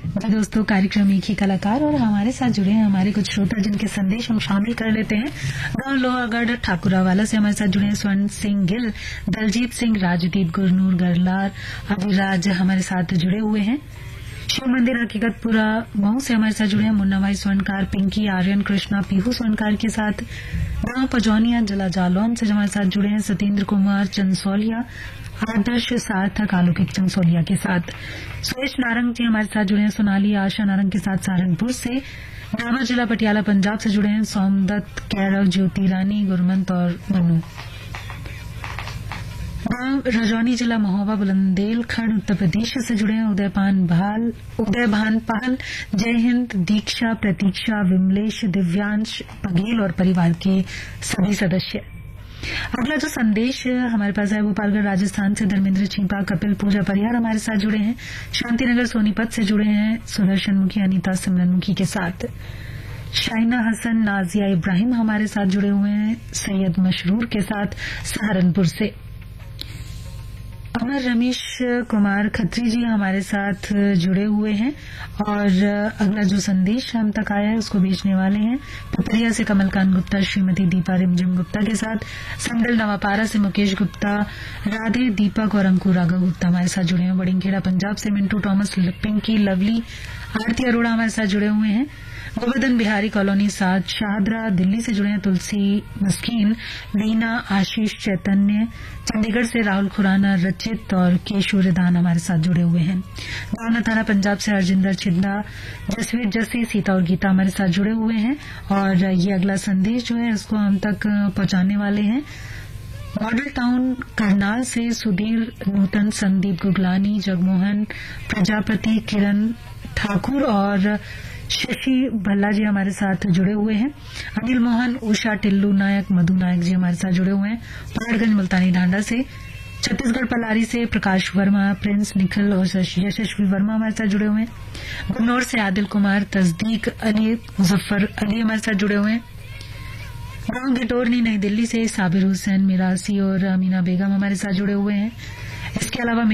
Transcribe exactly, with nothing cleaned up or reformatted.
जी दोस्तों, कार्यक्रम एक ही कलाकार और हमारे साथ जुड़े हैं हमारे कुछ श्रोता जिनके संदेश हम शामिल कर लेते हैं। गांव लोहागढ़ ठाकुरावाला से हमारे साथ जुड़े हैं स्वर्ण सिंह गिल, दलजीत सिंह, राजदीप, गुरनूर गरलार, अभिराज हमारे साथ जुड़े हुए हैं। शिव मंदिर हकीकतपुरा मऊ से हमारे साथ जुड़े हैं मुन्ना भाई स्वर्णकार, पिंकी, आर्यन, कृष्णा, पीहू स्वर्णकार के साथ। गांव पजौनिया जिला जालौन से हमारे साथ जुड़े हैं सत्येंद्र कुमार चंसौलिया, आदर्श सार्थक, आलौकिक चंसौलिया के साथ। सुरेश नारंग जी हमारे साथ जुड़े हैं सोनाली, आशा नारंग के साथ सहारनपुर से। नावर जिला पटियाला पंजाब से जुड़े हैं सोमदत्त, कैरव, ज्योति रानी, गुरमंत और मनु। रजौनी जिला महोबा बुलंदेलखंड उत्तर प्रदेश से जुड़े हैं उदयपान भाल, उदयभान पाल, जय हिंद, दीक्षा, प्रतीक्षा, विमलेश, दिव्यांश बघेल और परिवार के सभी सदस्य। अगला जो संदेश हमारे पास है भोपालगढ़ राजस्थान से धर्मेंद्र छिपा, कपिल, पूजा परिहार हमारे साथ जुड़े हैं। शांतिनगर सोनीपत से जुड़े हैं सुदर्शन मुखी, अनीता सिमरन मुखी के साथ। शाइना हसन, नाजिया इब्राहिम हमारे साथ जुड़े हुए हैं सैयद मशरूर के साथ सहारनपुर से। अमर रमेश कुमार खत्री जी हमारे साथ जुड़े हुए हैं और अगला जो संदेश हम तक आया है उसको भेजने वाले हैं पिपरिया से कमलकांत गुप्ता, श्रीमती दीपा रिमझिम गुप्ता के साथ। संडल नवापारा से मुकेश गुप्ता, राधे, दीपक और अंकुर राघव गुप्ता हमारे साथ जुड़े हैं। बड़िंगखेड़ा पंजाब से मिंटू टॉमस, पिंकी, लवली, आरती अरोड़ा हमारे साथ जुड़े हुए हैं। गोवर्धन बिहारी कॉलोनी साथ शाहदरा दिल्ली से जुड़े हैं तुलसी मस्कीन, रीना, आशीष, चैतन्य, चंडीगढ़ से राहुल खुराना, रचित और केशव रिदान हमारे साथ जुड़े हुए हैं। दावना थाना पंजाब से हरजिंदर छिंदा, जसवीर जसी, सीता और गीता हमारे साथ जुड़े हुए हैं और ये अगला संदेश जो है उसको हम तक पहुंचाने वाले हैं। मॉडल टाउन करनाल से सुधीर, नूतन, संदीप गुगलानी, जगमोहन प्रजापति, किरण ठाकुर और शशि भल्ला जी हमारे साथ जुड़े हुए हैं। अनिल मोहन, उषा, टिल्लू नायक, मधु नायक जी हमारे साथ जुड़े हुए हैं। पहाड़गंज मुल्तानी ढांडा से। छत्तीसगढ़ पलारी से प्रकाश वर्मा, प्रिंस, निखिल और यशस्वी वर्मा हमारे साथ जुड़े हुए हैं। गुन्नौर से आदिल कुमार, तस्दीक अली, मुजफ्फर अली हमारे साथ जुड़े हुए हैं। गांव घिटोरनी नई दिल्ली से साबिर हुसैन, मिरासी और अमीना बेगम हमारे साथ जुड़े हुए हैं। इसके अलावा